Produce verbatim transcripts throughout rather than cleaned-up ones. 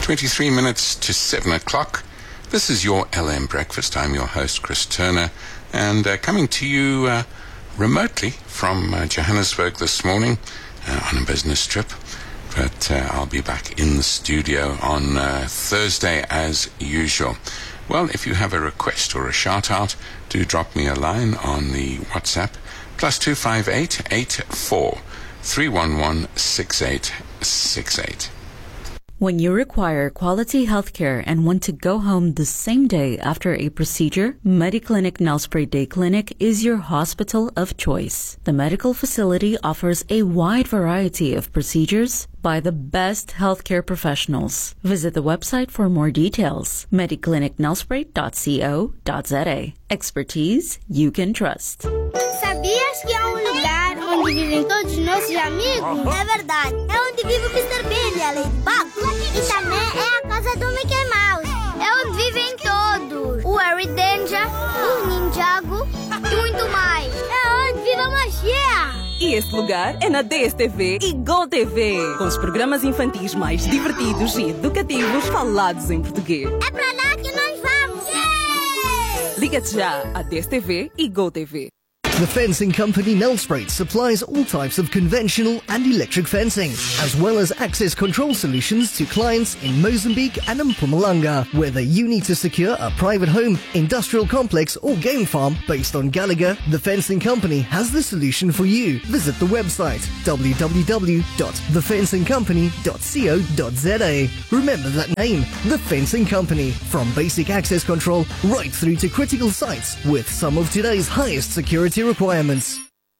twenty-three minutes to seven o'clock. This is your L M Breakfast. I'm your host, Chris Turner, and uh, coming to you uh, remotely from uh, Johannesburg this morning uh, on a business trip. But uh, I'll be back in the studio on uh, Thursday as usual. Well, if you have a request or a shout-out, do drop me a line on the WhatsApp, plus two five eight, eight four three one one, six eight six eight. When you require quality healthcare and want to go home the same day after a procedure, Mediclinic Nelspruit Day Clinic is your hospital of choice. The medical facility offers a wide variety of procedures by the best healthcare professionals. Visit the website for more details, mediclinic nelspruit dot co dot za. Expertise you can trust. Sabias que há um lugar onde vivem todos os nossos amigos? É verdade. É onde vive o mister Bean e a Ladybug. E também é a casa do Mickey Mouse. É onde vivem todos. O Harry Danger, o Ninjago e muito mais. É onde vive a magia. E esse lugar é na D S T V e Go T V, com os programas infantis mais divertidos e educativos falados em português. É pra lá que nós vamos! Yeah! Liga-te já a D S T V e Go T V. The fencing company Nelspruit supplies all types of conventional and electric fencing, as well as access control solutions to clients in Mozambique and Mpumalanga. Whether you need to secure a private home, industrial complex or game farm based on Gallagher, the fencing company has the solution for you. Visit the website w w w dot the fencing company dot co dot za. Remember that name, The Fencing Company. From basic access control right through to critical sites with some of today's highest security requirements.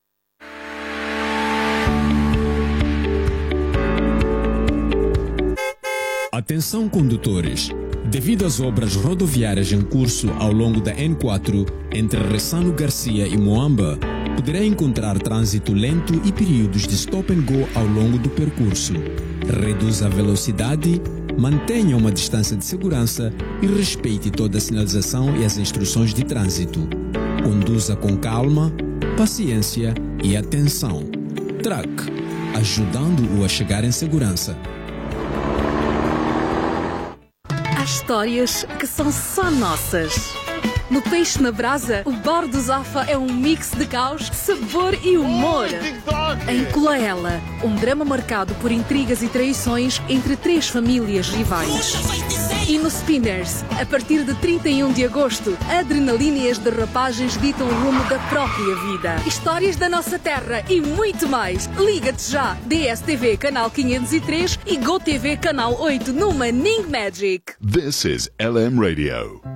Atenção, condutores! Devido às obras rodoviárias em curso ao longo da N quatro, entre Ressano Garcia e Moamba, poderá encontrar trânsito lento e períodos de stop and go ao longo do percurso. Reduza a velocidade, mantenha uma distância de segurança e respeite toda a sinalização e as instruções de trânsito. Conduza com calma, paciência e atenção. Truck, ajudando-o a chegar em segurança. Há histórias que são só nossas. No Peixe na Brasa, o Bar do Zafa é um mix de caos, sabor e humor. Em Colaela, um drama marcado por intrigas e traições entre três famílias rivais. E no Spinners, a partir de trinta e um de agosto, adrenalina e as derrapagens ditam o rumo da própria vida. Histórias da nossa terra e muito mais. Liga-te já! D S T V Canal quinhentos e três e Go T V Canal oito no Manning Magic. This is L M Radio.